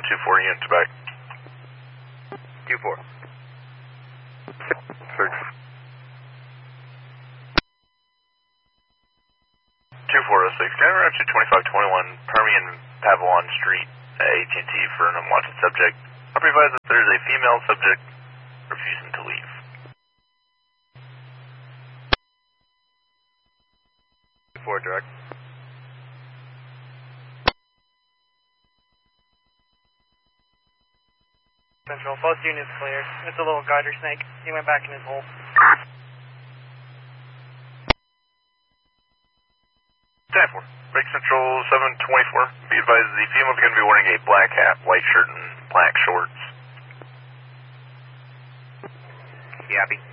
2-4 unit to back. 2-4. 6. 2406, can I route to 2521 Permian Pavillon Street at AT&T for an unwanted subject? I'll be advised that there is a female subject refusing to leave. 4 direct. Central, both units cleared. It's a little garter snake. He went back in his hole. 10-4. Break Central 724. Be advised the female is going to be wearing a black hat, white shirt, and black shorts. Yappy.